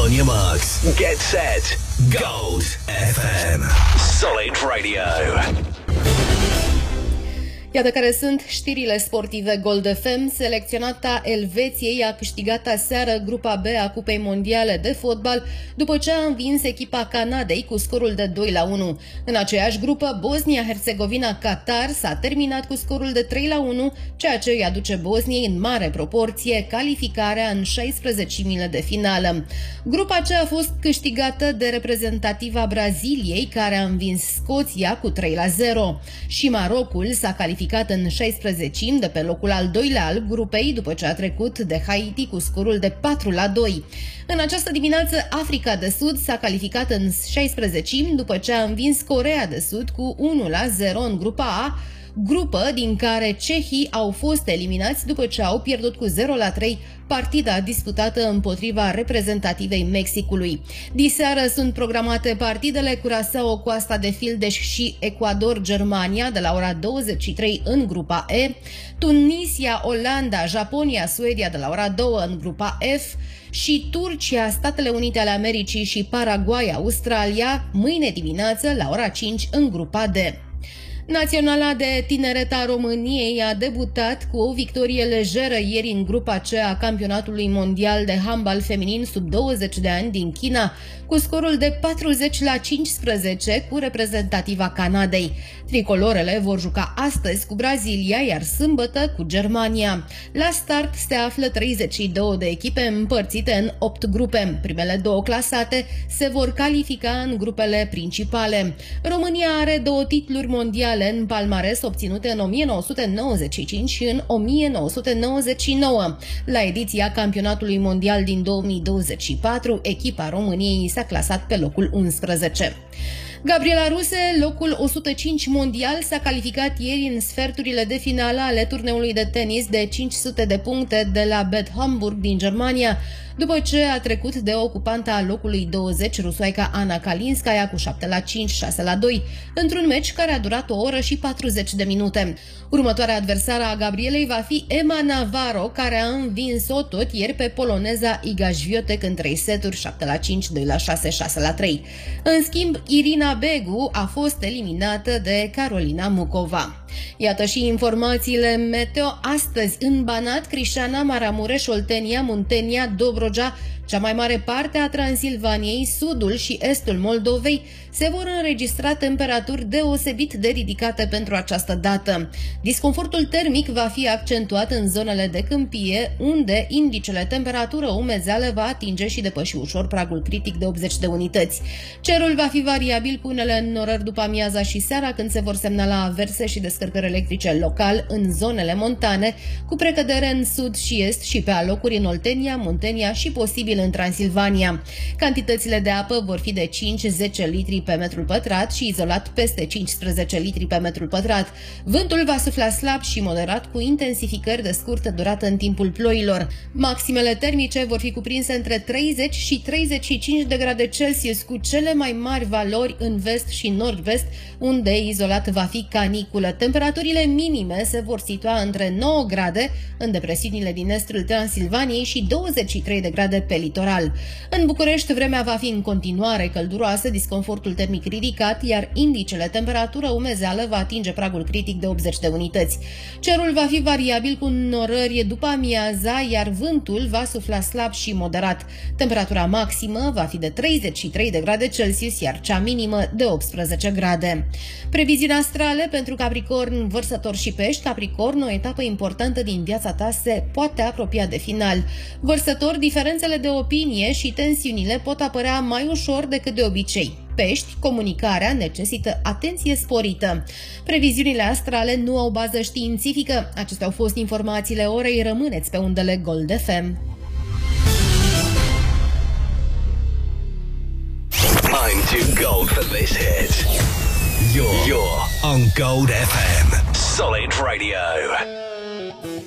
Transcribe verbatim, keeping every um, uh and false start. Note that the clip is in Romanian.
On your marks, get set, Gold F M. Solid Radio. Iată care sunt știrile sportive Gold F M. Selecționata Elveției a câștigat aseară grupa B a Cupei Mondiale de Fotbal după ce a învins echipa Canadei cu scorul de doi la unu. În aceeași grupă, Bosnia-Herzegovina-Qatar s-a terminat cu scorul de trei la unu, ceea ce îi aduce Bosniei în mare proporție calificarea în șaisprezecimile de finală. Grupa C a fost câștigată de reprezentativa Braziliei, care a învins Scoția cu trei la zero. Și Marocul s-a calificat în șaisprezecimi de pe locul al doilea al grupei, după ce a trecut de Haiti cu scorul de patru la doi. În această dimineață, Africa de Sud s-a calificat în șaisprezecimi după ce a învins Coreea de Sud cu unu la zero în grupa A, grupă din care cehii au fost eliminați după ce au pierdut cu zero la trei partida disputată împotriva reprezentativei Mexicului. Diseară sunt programate partidele Curaçao, Coasta de Fildeș și Ecuador, Germania de la ora douăzeci și trei în grupa E, Tunisia, Olanda, Japonia, Suedia de la ora două în grupa F și Turcia, Statele Unite ale Americii și Paraguay, Australia mâine dimineață la ora cinci în grupa D. Naționala de tineret a României a debutat cu o victorie lejeră ieri în grupa C a campionatului mondial de handbal feminin sub douăzeci de ani din China, cu scorul de patruzeci la cincisprezece cu reprezentativa Canadei. Tricolorele vor juca astăzi cu Brazilia, iar sâmbătă cu Germania. La start se află treizeci și două de echipe împărțite în opt grupe. Primele două clasate se vor califica în grupele principale. România are două titluri mondiale în palmares obținute în o mie nouă sute nouăzeci și cinci și în o mie nouă sute nouăzeci și nouă. La ediția campionatului mondial din două mii douăzeci și patru, echipa României s-a clasat pe locul unsprezece. Gabriela Ruse, locul o sută cinci mondial, s-a calificat ieri în sferturile de finală ale turneului de tenis de cinci sute de puncte de la Bad Homburg din Germania, după ce a trecut de ocupanta locului douăzeci, rusoaica Ana Kalinskaya, cu șapte la cinci, șase la doi, într-un meci care a durat o oră și patruzeci de minute. Următoarea adversară a Gabrielei va fi Emma Navarro, care a învins-o tot ieri pe poloneza Iga Świątek în trei seturi, șapte la cinci, doi la șase, șase la trei. În schimb, Irina Begu a fost eliminată de Carolina Mucova. Iată și informațiile meteo astăzi în Banat, Crișana, Maramureș, Oltenia, Muntenia, Dobrogea, cea mai mare parte a Transilvaniei, sudul și estul Moldovei se vor înregistra temperaturi deosebit de ridicate pentru această dată. Disconfortul termic va fi accentuat în zonele de câmpie, unde indicele temperatură-umezeală va atinge și depăși ușor pragul critic de optzeci de unități. Cerul va fi variabil cu unele înnorări după amiaza și seara, când se vor semnala averse și descărcări electrice local în zonele montane, cu precădere în sud și est și pe alocuri în Oltenia, Muntenia și posibil în Transilvania. Cantitățile de apă vor fi de cinci zece litri pe metrul pătrat și izolat peste cincisprezece litri pe metrul pătrat. Vântul va sufla slab și moderat, cu intensificări de scurtă durată în timpul ploilor. Maximele termice vor fi cuprinse între treizeci și treizeci și cinci de grade Celsius, cu cele mai mari valori în vest și nord-vest, unde izolat va fi caniculă. Temperaturile minime se vor situa între nouă grade în depresiunile din estul Transilvaniei și douăzeci și trei de grade pe litoral. În București, vremea va fi în continuare călduroasă, disconfortul termic ridicat, iar indicele temperatură-umezeală va atinge pragul critic de optzeci de unități. Cerul va fi variabil cu înnorări după amiaza, iar vântul va sufla slab și moderat. Temperatura maximă va fi de treizeci și trei de grade Celsius, iar cea minimă de optsprezece grade. Previziuni astrale pentru Capricorn, Vărsător și Pești. Capricorn, o etapă importantă din viața ta se poate apropia de final. Vărsător, diferențele de opinie și tensiunile pot apărea mai ușor decât de obicei. Pești, comunicarea necesită atenție sporită. Previziunile astrale nu au bază științifică. Acestea au fost informațiile orei. Rămâneți pe undele Gold F M. I'm too gold for this hit. You're, you're on Gold F M. Solid Radio.